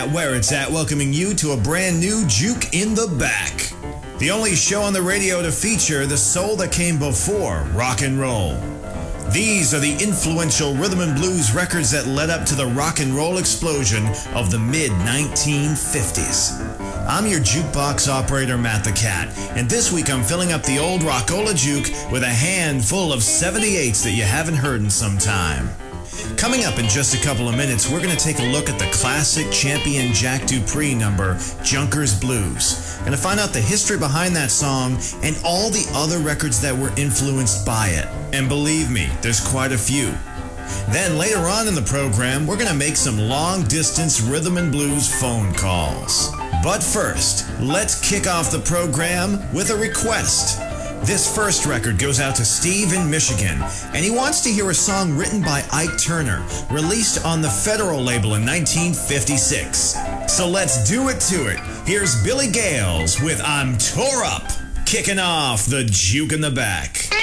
Where it's at, welcoming you to a brand new Juke in the Back. The only show on the radio to feature the soul that came before rock and roll. These are the influential rhythm and blues records that led up to the rock and roll explosion of the mid-1950s. I'm your jukebox operator, Matt the Cat, and this week I'm filling up the old Rockola Juke with a handful of 78s that you haven't heard in some time. Coming up in just a couple of minutes, we're going to take a look at the classic Champion Jack Dupree number, Junkers Blues. Going to find out the history behind that song and all the other records that were influenced by it. And believe me, there's quite a few. Then later on in the program, we're going to make some long-distance rhythm and blues phone calls. But first, let's kick off the program with a request. This first record goes out to Steve in Michigan, and he wants to hear a song written by Ike Turner, released on the Federal label in 1956. So let's do it to it. Here's Billy Gales with I'm Tore Up, kicking off the Juke in the Back.